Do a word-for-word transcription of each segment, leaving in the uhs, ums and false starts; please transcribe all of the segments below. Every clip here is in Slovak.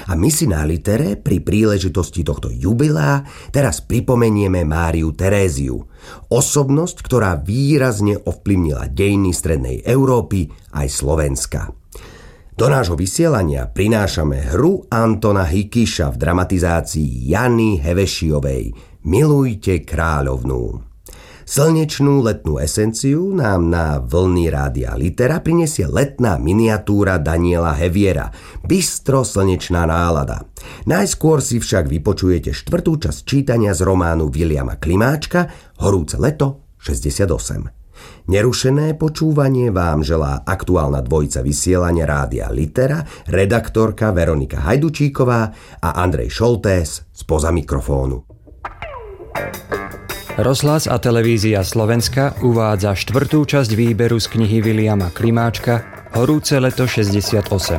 A my si na Litere pri príležitosti tohto jubilea teraz pripomenieme Máriu Teréziu, osobnosť, ktorá výrazne ovplyvnila dejiny strednej Európy aj Slovenska. Do nášho vysielania prinášame hru Antona Hikiša v dramatizácii Jany Hevešiovej Milujte kráľovnú. Slnečnú letnú esenciu nám na vlny Rádia Litera prinesie letná miniatúra Daniela Heviera, bystro slnečná nálada. Najskôr si však vypočujete štvrtú časť čítania z románu Viliama Klimáčka Horúce leto šesťdesiatosem. Nerušené počúvanie vám želá aktuálna dvojica vysielania Rádia Litera, redaktorka Veronika Hajdučíková a Andrej Šoltés spoza mikrofónu. Rozhlas a televízia Slovenska uvádza štvrtú časť výberu z knihy Viliama Klimáčka Horúce leto šesťdesiatosem.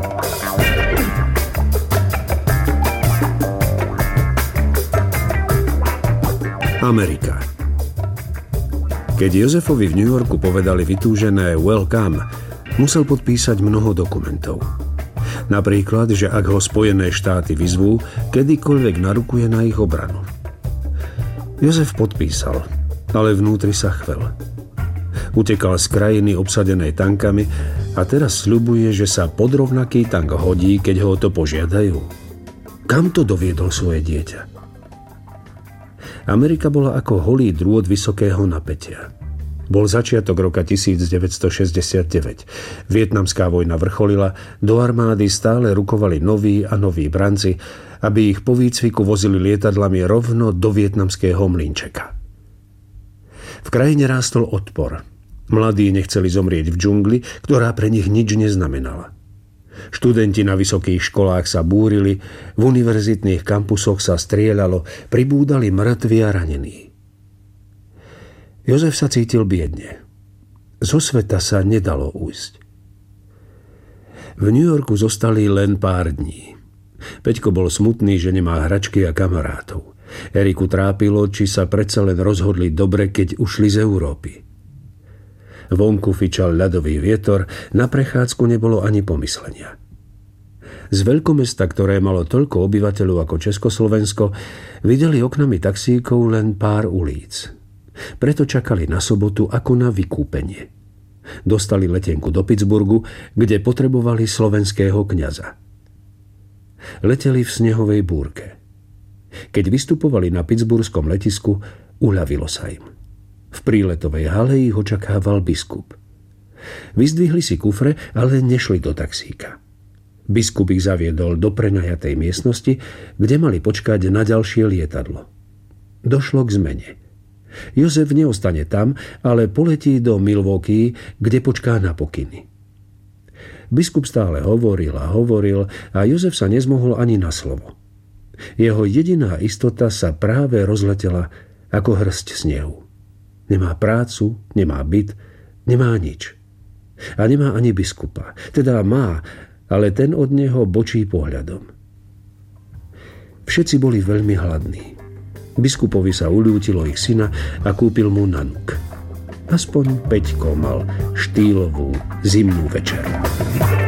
Amerika. Keď Jozefovi v New Yorku povedali vytúžené welcome, musel podpísať mnoho dokumentov. Napríklad, že ak ho Spojené štáty vyzvú, kedykoľvek narukuje na ich obranu. Jozef podpísal, ale vnútri sa chvel. Utekal z krajiny obsadenej tankami a teraz sľubuje, že sa pod rovnaký tank hodí, keď ho o to požiadajú. Kam to doviedol svoje dieťa? Amerika bola ako holý drôt vysokého napätia. Bol začiatok roka devätnásťstošesťdesiatdeväť. Vietnamská vojna vrcholila, do armády stále rukovali noví a noví branci, aby ich po výcviku vozili lietadlami rovno do vietnamského mlynčeka. V krajine rástol odpor. Mladí nechceli zomrieť v džungli, ktorá pre nich nič neznamenala. Študenti na vysokých školách sa búrili, v univerzitných kampusoch sa strieľalo, pribúdali mŕtvi a ranení. Jozef sa cítil biedne. Zo sveta sa nedalo ujsť. V New Yorku zostali len pár dní. Peťko bol smutný, že nemá hračky a kamarátov. Eriku trápilo, či sa predsa len rozhodli dobre, keď ušli z Európy. Vonku fičal ľadový vietor, na prechádzku nebolo ani pomyslenia. Z veľkomesta, ktoré malo toľko obyvateľov ako Československo, videli oknami taxíkov len pár ulíc. Preto čakali na sobotu ako na vykúpenie. Dostali letenku do Pittsburghu, kde potrebovali slovenského kňaza. Leteli v snehovej búrke. Keď vystupovali na pittsburghskom letisku, uľavilo sa im. V príletovej hale ich očakával biskup. Vyzdvihli si kufre, ale nešli do taxíka. Biskup ich zaviedol do prenajatej miestnosti, kde mali počkať na ďalšie lietadlo. Došlo k zmene. Jozef neostane tam, ale poletí do Milwaukee, kde počká na pokyny. Biskup stále hovoril a hovoril a Jozef sa nezmohol ani na slovo. Jeho jediná istota sa práve rozletela ako hrst snehu. Nemá prácu, nemá byt, nemá nič. A nemá ani biskupa. Teda má, ale ten od neho bočí pohľadom. Všetci boli veľmi hladní. Biskupovi sa uľútilo ich syna a kúpil mu nanuk. Aspoň Peťko mal štýlovú zimnú večeru.